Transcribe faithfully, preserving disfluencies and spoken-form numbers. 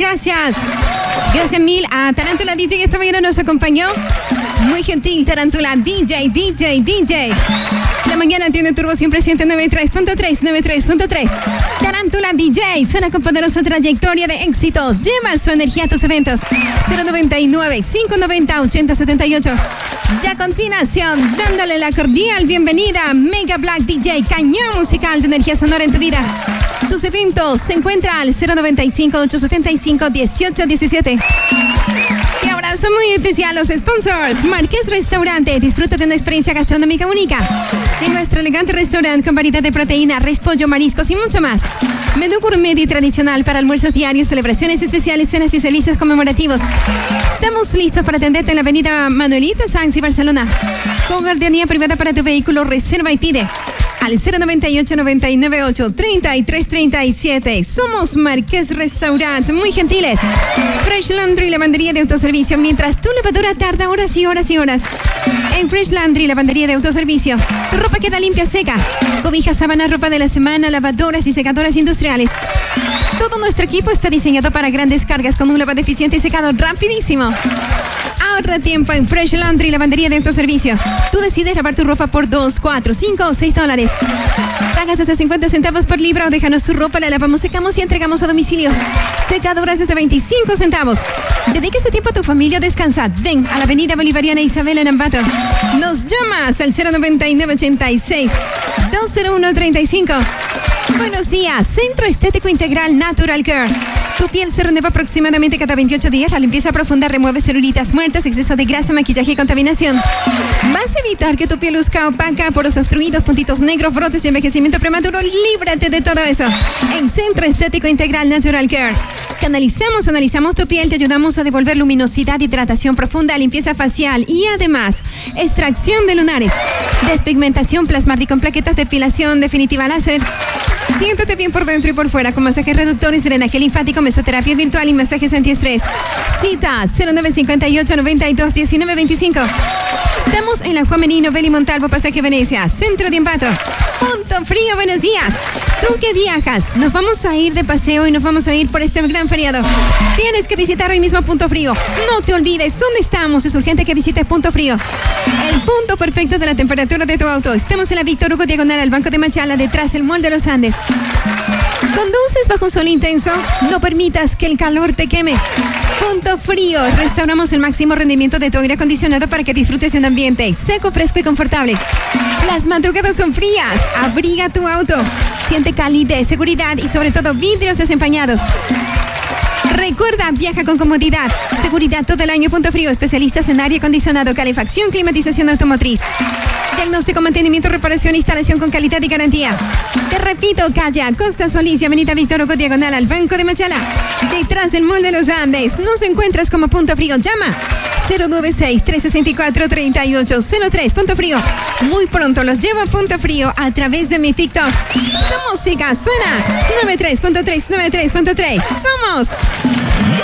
gracias. Gracias mil a Tarántula D J que esta mañana nos acompañó. Muy gentil, Tarántula D J, D J, D J. La mañana tiene turbo siempre siente noventa y tres punto tres, noventa y tres punto tres. Tarántula D J suena con poderosa trayectoria de éxitos. Lleva su energía a tus eventos. cero noventa y nueve, quinientos noventa, ochenta setenta y ocho. Ya a continuación, dándole la cordial bienvenida, Mega Black D J, cañón musical de energía sonora en tu vida. Tus eventos se encuentran al cero noventa y cinco, ochocientos setenta y cinco, dieciocho diecisiete. Y abrazo muy especial a los sponsors. Marqués Restaurante, disfruta de una experiencia gastronómica única en nuestro elegante restaurante con variedad de proteína, res, pollo, mariscos y mucho más. Menú gourmet y tradicional para almuerzos diarios, celebraciones especiales, cenas y servicios conmemorativos. Estamos listos para atenderte en la avenida Manuelita Sanz y Barcelona. Con guardianía privada para tu vehículo, reserva y pide al cero noventa y ocho, noventa y nueve ocho, treinta y tres treinta y siete. Somos Marqués Restaurant, muy gentiles. Fresh Laundry, lavandería de autoservicio. Mientras tu lavadora tarda horas y horas y horas. En Fresh Laundry, lavandería de autoservicio, tu ropa queda limpia, seca. Cobijas, sábanas, ropa de la semana, lavadoras y secadoras industriales. Todo nuestro equipo está diseñado para grandes cargas con un lavado eficiente y secado rapidísimo. Ahorra tiempo en Fresh Laundry, lavandería de autoservicio. Tú decides lavar tu ropa por dos, cuatro, cinco o seis dólares. Pagas hasta cincuenta centavos por libra o déjanos tu ropa, la lavamos, secamos y entregamos a domicilio. Secadoras desde veinticinco centavos. Dedica ese tiempo a tu familia, descansa. Ven a la avenida Bolivariana Isabel en Ambato. Nos llamas al cero noventa y nueve, ochenta y seis, doscientos uno, treinta y cinco. Buenos días, Centro Estético Integral Natural Care. Tu piel se renueva aproximadamente cada veintiocho días. La limpieza profunda remueve celulitas muertas, exceso de grasa, maquillaje y contaminación. Vas a evitar que tu piel luzca opaca, poros obstruidos, puntitos negros, brotes y envejecimiento prematuro. Líbrate de todo eso en Centro Estético Integral Natural Care. Canalizamos, analizamos tu piel, te ayudamos a devolver luminosidad, hidratación profunda, limpieza facial y además extracción de lunares, despigmentación, plasma rico en plaquetas, depilación definitiva láser. Siéntate bien por dentro y por fuera con masajes reductores, drenaje linfático, mesoterapia virtual y masajes antiestrés. Cita cero nueve cinco ocho, noventa y dos, diecinueve veinticinco. Estamos en la Juan Merino, Beli Montalvo, Pasaje Venecia, Centro de Ambato. Punto Frío, buenos días. Tú que viajas, nos vamos a ir de paseo y nos vamos a ir por este gran feriado. Tienes que visitar hoy mismo Punto Frío. No te olvides, ¿dónde estamos? Es urgente que visites Punto Frío. El punto perfecto de la temperatura de tu auto. Estamos en la Víctor Hugo, diagonal al Banco de Machala, detrás del Mall de los Andes. ¿Conduces bajo un sol intenso? No permitas que el calor te queme. Punto Frío. Restauramos el máximo rendimiento de tu aire acondicionado para que disfrutes de un ambiente seco, fresco y confortable. Las madrugadas son frías. Abriga tu auto. Siente calidez, seguridad y sobre todo vidrios desempañados. Recuerda, viaja con comodidad. Seguridad todo el año. Punto Frío. Especialistas en aire acondicionado, calefacción, climatización automotriz. Diagnóstico, mantenimiento, reparación, instalación con calidad y garantía. Te repito, calle Costa Solís y avenida Víctor Hugo, diagonal al Banco de Machala, detrás del Mall de los Andes. Nos encuentras como Punto Frío. Llama cero nueve seis, tres seis cuatro, tres ocho cero tres. Punto Frío. Muy pronto los llevo a Punto Frío a través de mi TikTok. Tu música suena noventa y tres punto tres, noventa y tres punto tres. Somos